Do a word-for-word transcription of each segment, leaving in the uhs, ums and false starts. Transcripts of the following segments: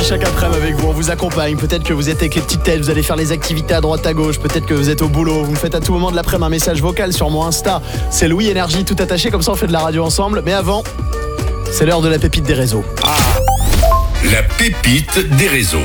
chaque après-midi avec vous, on vous accompagne. Peut-être que vous êtes avec les petites têtes, vous allez faire les activités à droite à gauche. Peut-être que vous êtes au boulot, vous me faites à tout moment de l'après-midi un message vocal sur mon Insta. C'est Louis Énergie, tout attaché, comme ça on fait de la radio ensemble. Mais avant, c'est l'heure de la pépite des réseaux. Ah. La pépite des réseaux.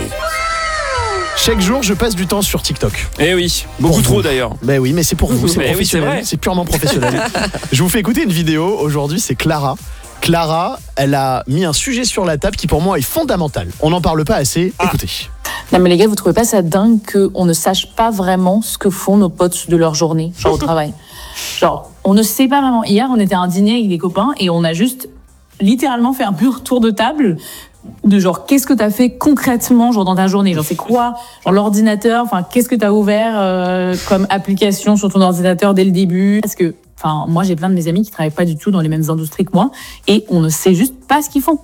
Chaque jour, je passe du temps sur TikTok. Eh oui, beaucoup Pour trop vous. d'ailleurs. Ben oui, mais c'est pour vous, c'est Mais oui, professionnel, c'est vrai. c'est purement professionnel. Je vous fais écouter une vidéo, aujourd'hui c'est Clara. Clara, elle a mis un sujet sur la table qui pour moi est fondamental. On n'en parle pas assez, Ah. écoutez. Non mais les gars, vous trouvez pas ça dingue qu'on ne sache pas vraiment ce que font nos potes de leur journée, genre au travail? Genre, on ne sait pas vraiment. Hier, on était à un dîner avec des copains et on a juste littéralement fait un pur tour de table de genre, qu'est-ce que t'as fait concrètement genre dans ta journée? Genre, c'est quoi? Genre l'ordinateur, enfin, qu'est-ce que t'as ouvert euh, comme application sur ton ordinateur dès le début? Parce que, enfin, moi, j'ai plein de mes amis qui travaillent pas du tout dans les mêmes industries que moi et on ne sait juste pas ce qu'ils font.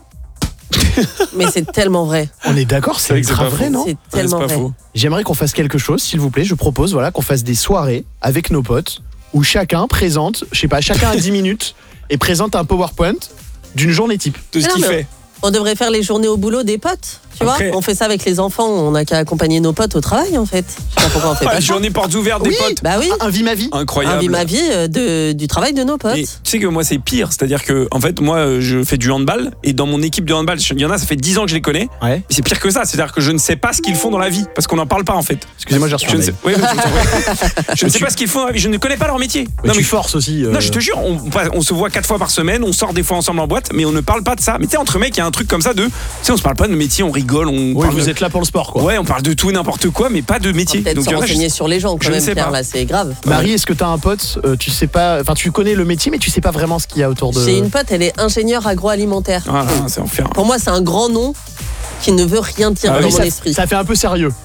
Mais c'est tellement vrai. On est d'accord, c'est vrai que c'est ultra pas vrai, faux. non? C'est Ouais, tellement c'est pas vrai. faux. J'aimerais qu'on fasse quelque chose, s'il vous plaît. Je propose voilà, qu'on fasse des soirées avec nos potes où chacun présente, je sais pas, chacun a dix minutes et présente un PowerPoint d'une journée type. Tout ce Mais non, qu'il mais- fait. On devrait faire les journées au boulot des potes. Tu Après- vois, on fait ça avec les enfants, on n'a qu'à accompagner nos potes au travail en fait. Je sais pas pourquoi on fait Ah, pas ça. journée portes ouvertes Oui. des potes. Bah oui, Un vie ma vie. Incroyable. un vie ma vie euh, de, du travail de nos potes. Et tu sais que moi c'est pire, c'est-à-dire que en fait moi euh, je fais du handball et dans mon équipe de handball, il y en a ça fait dix ans que je les connais. Ouais. Et c'est pire que ça, c'est-à-dire que je ne sais pas ce qu'ils font dans la vie parce qu'on n'en parle pas en fait. Excusez-moi, j'ai reçu Je un ne sais, mail. oui, oui, je, ouais. Je ne sais Tu- pas ce qu'ils font dans la vie, je ne connais pas leur métier. Mais Non tu mais forces aussi. euh, non, je te jure, on, on se voit quatre fois par semaine, on sort des fois ensemble en boîte, mais on ne parle pas de ça. Mais tu sais, entre mecs, il y a un truc comme ça de, tu sais, on se parle pas de métier, on rigole, on Oui, parle vous de- êtes là pour le sport, quoi. Ouais, on parle de tout et n'importe quoi, mais pas de métier. Peut-être se il y en a, je- renseigner sur les gens je quand ne même, sais Pierre, pas. là, c'est grave. Marie, est-ce que t'as un pote, euh, tu sais pas, enfin tu connais le métier, mais tu sais pas vraiment ce qu'il y a autour de. J'ai une pote, elle est ingénieure agroalimentaire. Ah, là, c'est enfer. Pour moi, c'est un grand nom qui ne veut rien dire Ah dans oui, mon ça, esprit. ça fait un peu sérieux.